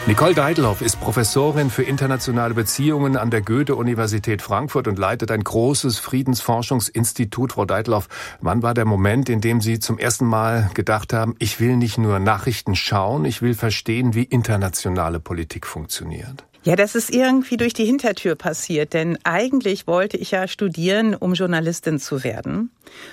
Nicole Deitelhoff ist Professorin für internationale Beziehungen an der Goethe-Universität Frankfurt und leitet ein großes Friedensforschungsinstitut. Frau Deitelhoff, wann war der Moment, in dem Sie zum ersten Mal gedacht haben, ich will nicht nur Nachrichten schauen, ich will verstehen, wie internationale Politik funktioniert? Ja, das ist irgendwie durch die Hintertür passiert, denn eigentlich wollte ich ja studieren, um Journalistin zu werden.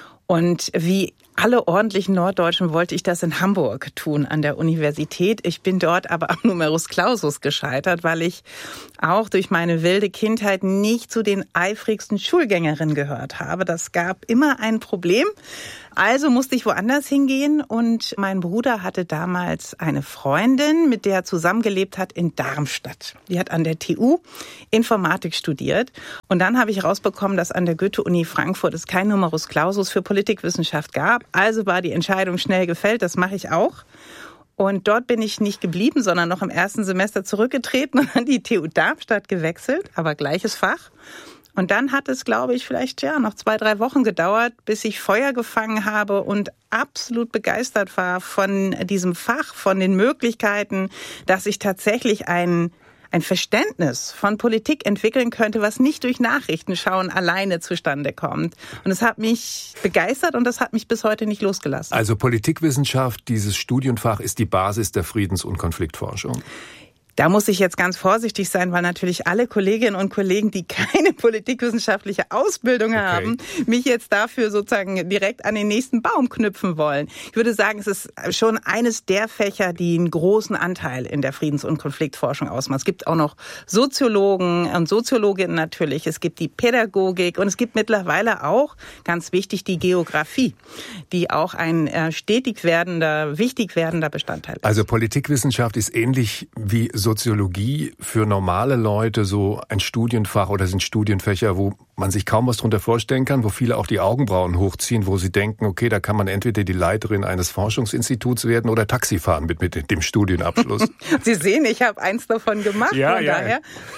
Und wie alle ordentlichen Norddeutschen wollte ich das in Hamburg tun, an der Universität. Ich bin dort aber am Numerus Clausus gescheitert, weil ich auch durch meine wilde Kindheit nicht zu den eifrigsten Schulgängerinnen gehört habe. Das gab immer ein Problem. Also musste ich woanders hingehen und mein Bruder hatte damals eine Freundin, mit der er zusammengelebt hat in Darmstadt. Die hat an der TU Informatik studiert und dann habe ich rausbekommen, dass an der Goethe-Uni Frankfurt es kein Numerus Clausus für Politikwissenschaft gab. Also war die Entscheidung schnell gefällt, das mache ich auch. Und dort bin ich nicht geblieben, sondern noch im ersten Semester zurückgetreten und an die TU Darmstadt gewechselt, aber gleiches Fach. Und dann hat es, glaube ich, vielleicht noch 2-3 Wochen gedauert, bis ich Feuer gefangen habe und absolut begeistert war von diesem Fach, von den Möglichkeiten, dass ich tatsächlich ein Verständnis von Politik entwickeln könnte, was nicht durch Nachrichtenschauen alleine zustande kommt. Und es hat mich begeistert und das hat mich bis heute nicht losgelassen. Also Politikwissenschaft, dieses Studienfach ist die Basis der Friedens- und Konfliktforschung. Da muss ich jetzt ganz vorsichtig sein, weil natürlich alle Kolleginnen und Kollegen, die keine politikwissenschaftliche Ausbildung haben, mich jetzt dafür sozusagen direkt an den nächsten Baum knüpfen wollen. Ich würde sagen, es ist schon eines der Fächer, die einen großen Anteil in der Friedens- und Konfliktforschung ausmachen. Es gibt auch noch Soziologen und Soziologinnen natürlich. Es gibt die Pädagogik und es gibt mittlerweile auch, ganz wichtig, die Geografie, die auch ein wichtig werdender Bestandteil ist. Also Politikwissenschaft ist ähnlich wie Soziologie für normale Leute so ein Studienfach oder sind Studienfächer, wo man sich kaum was drunter vorstellen kann, wo viele auch die Augenbrauen hochziehen, wo sie denken, okay, da kann man entweder die Leiterin eines Forschungsinstituts werden oder Taxi fahren mit dem Studienabschluss. Sie sehen, ich habe eins davon gemacht, daher.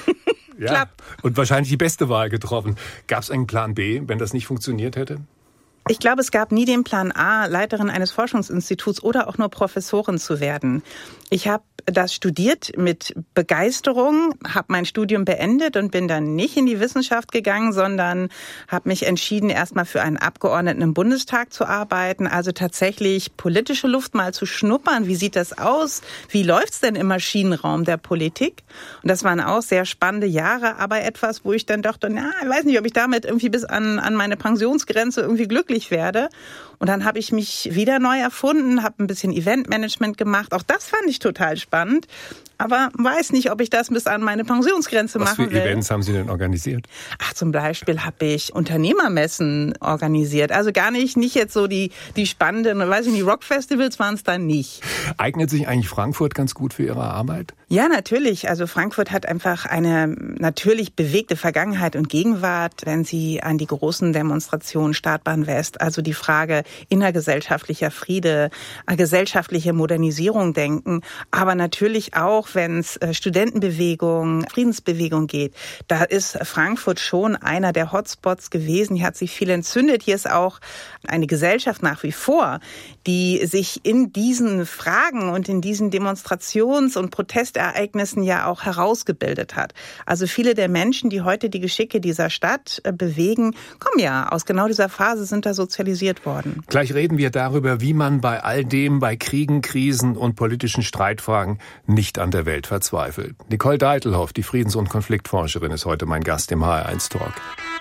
Ja, klappt. Und wahrscheinlich die beste Wahl getroffen. Gab es einen Plan B, wenn das nicht funktioniert hätte? Ich glaube, es gab nie den Plan A, Leiterin eines Forschungsinstituts oder auch nur Professorin zu werden. Ich habe das studiert mit Begeisterung, habe mein Studium beendet und bin dann nicht in die Wissenschaft gegangen, sondern habe mich entschieden, erstmal für einen Abgeordneten im Bundestag zu arbeiten, also tatsächlich politische Luft mal zu schnuppern. Wie sieht das aus? Wie läuft's denn im Maschinenraum der Politik? Und das waren auch sehr spannende Jahre, aber etwas, wo ich dann dachte, ich weiß nicht, ob ich damit irgendwie bis an meine Pensionsgrenze irgendwie glücklich werde. Und dann habe ich mich wieder neu erfunden, habe ein bisschen Eventmanagement gemacht. Auch das fand ich total spannend. Aber weiß nicht, ob ich das bis an meine Pensionsgrenze machen will. Was für Events haben Sie denn organisiert? Zum Beispiel habe ich Unternehmermessen organisiert. Also gar nicht jetzt so die spannenden, die Rockfestivals waren es dann nicht. Eignet sich eigentlich Frankfurt ganz gut für Ihre Arbeit? Ja, natürlich. Also Frankfurt hat einfach eine natürlich bewegte Vergangenheit und Gegenwart, wenn Sie an die großen Demonstrationen Startbahn West, also die Frage innergesellschaftlicher Friede, gesellschaftliche Modernisierung denken, aber natürlich auch, wenn es Studentenbewegung, Friedensbewegung geht. Da ist Frankfurt schon einer der Hotspots gewesen. Hier hat sich viel entzündet. Hier ist auch eine Gesellschaft nach wie vor, die sich in diesen Fragen und in diesen Demonstrations- und Protestereignissen ja auch herausgebildet hat. Also viele der Menschen, die heute die Geschicke dieser Stadt bewegen, kommen ja aus genau dieser Phase, sind da sozialisiert worden. Gleich reden wir darüber, wie man bei all dem, bei Kriegen, Krisen und politischen Streitfragen nicht an der Welt verzweifelt. Nicole Deitelhoff, die Friedens- und Konfliktforscherin, ist heute mein Gast im HR1 Talk.